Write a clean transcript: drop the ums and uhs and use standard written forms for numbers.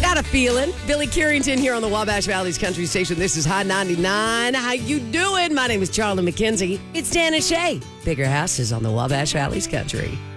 got a feeling. Billy Carrington here on the Wabash Valley's Country Station. This is Hot 99. How you doing? My name is Charlie McKenzie. It's Dan and Shay. Bigger houses on the Wabash Valley's Country.